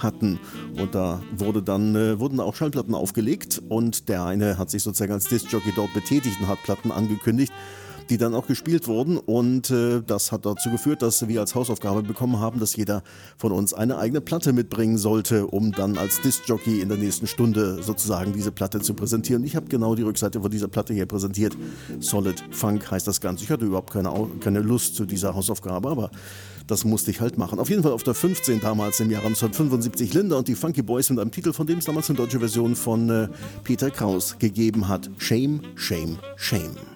hatten. Und da wurden auch Schallplatten aufgelegt und der eine hat sich sozusagen als Discjockey dort betätigt und hat Platten angekündigt, die dann auch gespielt wurden, und das hat dazu geführt, dass wir als Hausaufgabe bekommen haben, dass jeder von uns eine eigene Platte mitbringen sollte, um dann als Discjockey in der nächsten Stunde sozusagen diese Platte zu präsentieren. Ich habe genau die Rückseite von dieser Platte hier präsentiert. Solid Funk heißt das Ganze. Ich hatte überhaupt keine Lust zu dieser Hausaufgabe, aber das musste ich halt machen. Auf jeden Fall auf der 15 damals im Jahre 1975 Linda und die Funky Boys mit einem Titel, von dem es damals eine deutsche Version von Peter Kraus gegeben hat. Shame, Shame, Shame.